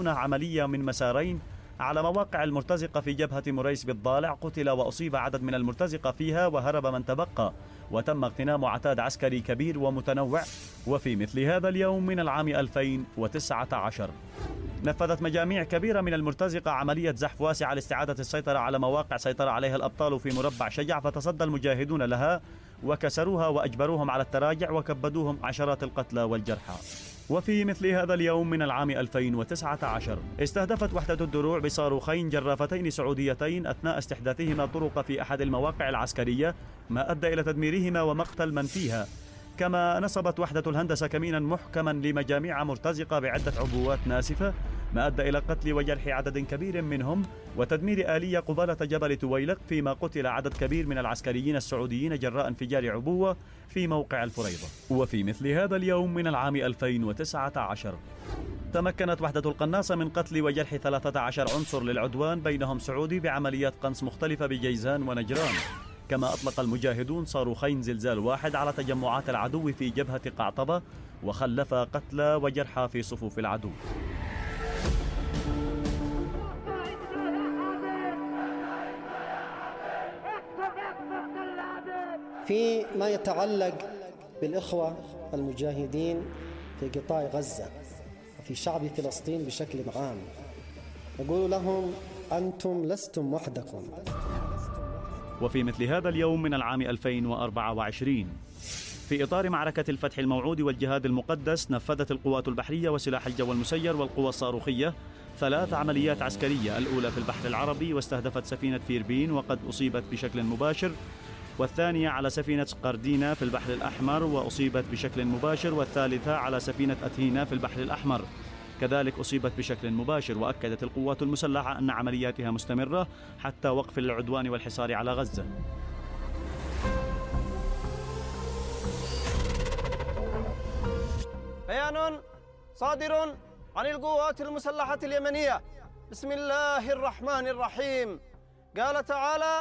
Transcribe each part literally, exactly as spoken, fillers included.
ينفذون عملية من مسارين على مواقع المرتزقة في جبهة مريس بالضالع. قتل وأصيب عدد من المرتزقة فيها وهرب من تبقى، وتم اغتنام عتاد عسكري كبير ومتنوع. وفي مثل هذا اليوم من العام ألفين وتسعة عشر نفذت مجاميع كبيرة من المرتزقة عملية زحف واسعة لاستعادة السيطرة على مواقع سيطر عليها الأبطال في مربع شجع، فتصدى المجاهدون لها وكسروها وأجبروهم على التراجع وكبدوهم عشرات القتلى والجرحى. وفي مثل هذا اليوم من العام ألفين وتسعة عشر استهدفت وحدة الدروع بصاروخين جرافتين سعوديتين أثناء استحداثهما طرق في أحد المواقع العسكرية، ما أدى إلى تدميرهما ومقتل من فيها. كما نصبت وحدة الهندسة كمينا محكما لمجاميع مرتزقة بعدة عبوات ناسفة، ما أدى إلى قتل وجرح عدد كبير منهم وتدمير آلية قبالة جبل تويلق، فيما قتل عدد كبير من العسكريين السعوديين جراء انفجار عبوة في موقع الفريضة. وفي مثل هذا اليوم من العام ألفين وتسعة عشر تمكنت وحدة القناصة من قتل وجرح ثلاثة عشر عنصر للعدوان بينهم سعودي بعمليات قنص مختلفة بجيزان ونجران. كما أطلق المجاهدون صاروخين زلزال واحد على تجمعات العدو في جبهة قعطبة، وخلف قتلى وجرحى في صفوف العدو. في ما يتعلق بالإخوة المجاهدين في قطاع غزة وفي شعب فلسطين بشكل عام، نقول لهم أنتم لستم وحدكم. وفي مثل هذا اليوم من العام ألفين وأربعة وعشرين في إطار معركة الفتح الموعود والجهاد المقدس نفذت القوات البحرية وسلاح الجو المسير والقوى الصاروخية ثلاث عمليات عسكرية، الأولى في البحر العربي واستهدفت سفينة فيربين وقد أصيبت بشكل مباشر، والثانية على سفينة قردينا في البحر الأحمر وأصيبت بشكل مباشر، والثالثة على سفينة أثينا في البحر الأحمر كذلك أصيبت بشكل مباشر. وأكدت القوات المسلحة أن عملياتها مستمرة حتى وقف العدوان والحصار على غزة. بيان صادر عن القوات المسلحة اليمنية بسم الله الرحمن الرحيم. قال تعالى: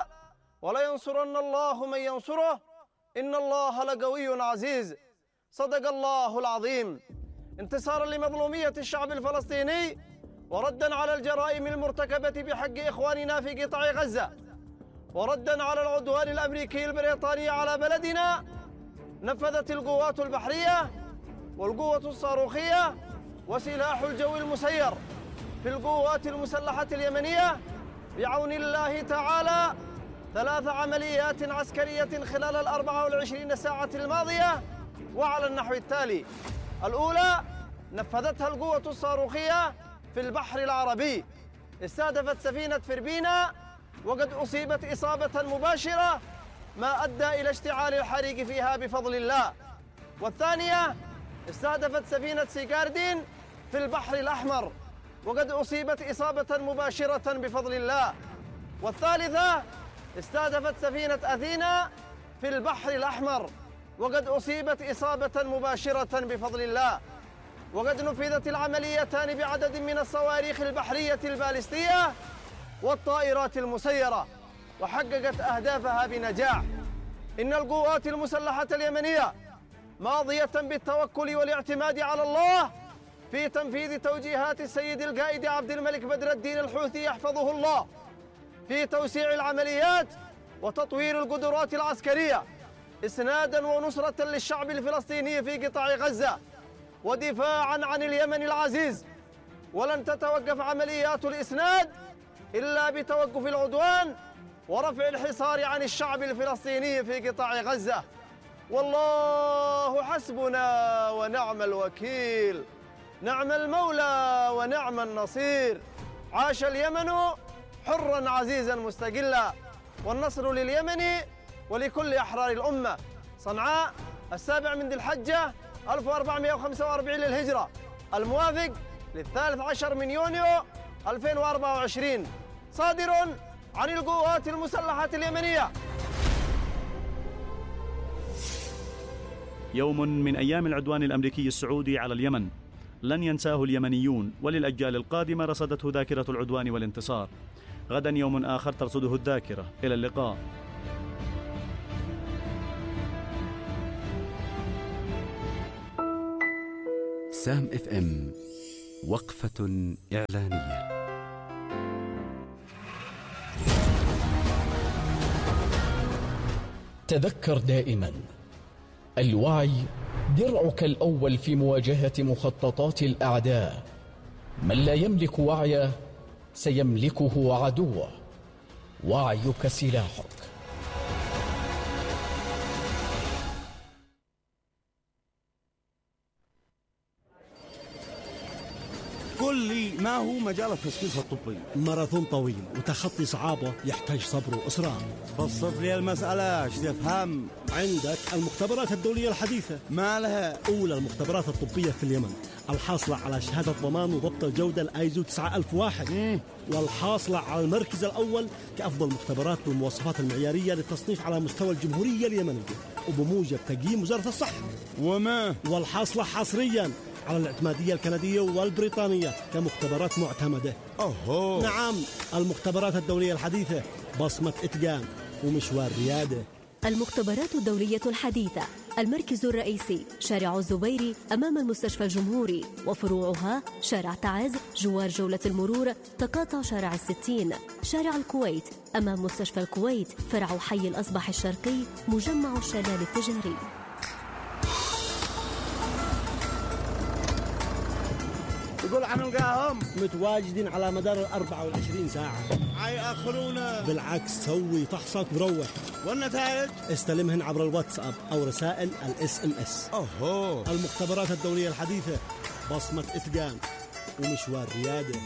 ولينصرن الله من ينصره إن الله لقوي عزيز. صدق الله العظيم. انتصارا لمظلومية الشعب الفلسطيني وردا على الجرائم المرتكبة بحق إخواننا في قطاع غزة، وردا على العدوان الأمريكي البريطاني على بلدنا، نفذت القوات البحرية والقوة الصاروخية وسلاح الجو المسير في القوات المسلحة اليمنية بعون الله تعالى ثلاث عمليات عسكرية خلال الأربع والعشرين ساعة الماضية، وعلى النحو التالي: الأولى نفذتها القوة الصاروخية في البحر العربي، استهدفت سفينة فربينا وقد أصيبت إصابة مباشرة ما أدى إلى اشتعال الحريق فيها بفضل الله. والثانية استهدفت سفينة سيكاردين في البحر الأحمر وقد أصيبت إصابة مباشرة بفضل الله. والثالثة استهدفت سفينة أثينا في البحر الأحمر وقد أصيبت إصابة مباشرة بفضل الله. وقد نفذت العمليتان بعدد من الصواريخ البحرية البالستية والطائرات المسيرة وحققت أهدافها بنجاح. إن القوات المسلحة اليمنية ماضية بالتوكل والاعتماد على الله في تنفيذ توجيهات السيد القائد عبد الملك بدر الدين الحوثي يحفظه الله في توسيع العمليات وتطوير القدرات العسكرية إسنادا ونصرة للشعب الفلسطيني في قطاع غزة ودفاعا عن اليمن العزيز. ولن تتوقف عمليات الإسناد إلا بتوقف العدوان ورفع الحصار عن الشعب الفلسطيني في قطاع غزة. والله حسبنا ونعم الوكيل، نعم المولى ونعم النصير. عاش اليمن حرا عزيزا مستقلا، والنصر لليمن ولكل أحرار الأمة. صنعاء السابع من ذي الحجة ألف وأربعمائة وخمسة وأربعين للهجرة، الموافق للثالث عشر من يونيو ألفين وأربعة وعشرين، صادر عن القوات المسلحة اليمنية. يوم من أيام العدوان الأمريكي السعودي على اليمن لن ينساه اليمنيون، وللأجيال القادمة رصدته ذاكرة العدوان والانتصار. غدا يوم آخر ترصده الذاكرة. إلى اللقاء. سام اف ام وقفة إعلانية. تذكر دائما، الوعي درعك الأول في مواجهة مخططات الأعداء. من لا يملك وعيه سيملكه عدوه. وعيك سلاحك. قل لي، ما هو مجال التثقيف الطبي؟ ماراثون طويل وتخطي صعابه يحتاج صبر وإصرار. بسط لي المسألة، ايش تفهم؟ عندك المختبرات الدولية الحديثة. ما لها؟ أولى المختبرات الطبية في اليمن، الحاصلة على شهادة ضمان وضبط الجودة الآيزو تسعة ألف وواحد، مم. والحاصلة على المركز الأول كأفضل مختبرات بالمواصفات المعيارية للتصنيف على مستوى الجمهورية اليمنية وبموجب تقييم وزارة الصحة. وما والحاصلة حصرياً على الاعتمادية الكندية والبريطانية كمختبرات معتمدة. أوه. نعم، المختبرات الدولية الحديثة، بصمة إتقان ومشوار ريادة. المختبرات الدولية الحديثة، المركز الرئيسي شارع الزبيري أمام المستشفى الجمهوري، وفروعها شارع تعز جوار جولة المرور، تقاطع شارع الستين، شارع الكويت أمام مستشفى الكويت، فرع حي الأصبح الشرقي، مجمع الشلال التجاري. يقول عن القاهم متواجدين على مدار الأربعة والعشرين ساعة. حيأخرونا. بالعكس، سوي فحصك وروح. والنتائج استلمهن عبر الواتساب أو رسائل الاس ام اس. أوه. المختبرات الدولية الحديثة، بصمة إتقان ومشوار ريادة.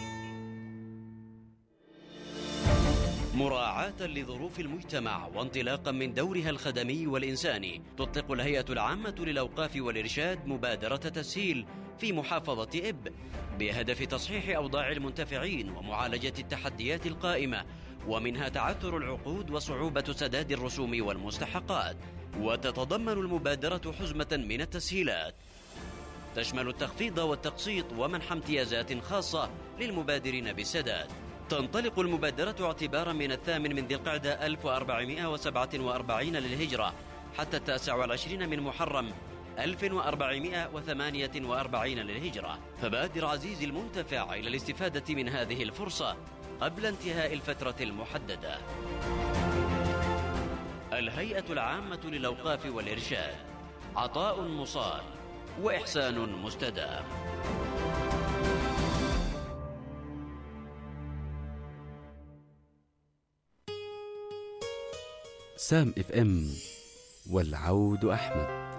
مراعاة لظروف المجتمع وانطلاقا من دورها الخدمي والإنساني، تطلق الهيئة العامة للأوقاف والإرشاد مبادرة تسهيل في محافظة إب بهدف تصحيح أوضاع المنتفعين ومعالجة التحديات القائمة، ومنها تعثر العقود وصعوبة سداد الرسوم والمستحقات. وتتضمن المبادرة حزمة من التسهيلات تشمل التخفيض والتقسيط ومنح امتيازات خاصة للمبادرين بالسداد. تنطلق المبادرة اعتبارا من الثامن من ذي القعدة ألف وأربعمائة وسبعة وأربعين للهجرة حتى التاسع والعشرين من محرم ألف وأربعمائة وثمانية وأربعين للهجرة. فبادر عزيزي المنتفع إلى الاستفادة من هذه الفرصة قبل انتهاء الفترة المحددة. الهيئة العامة للأوقاف والإرشاد، عطاء مصال وإحسان مستدام. سام اف ام، والعود أحمد.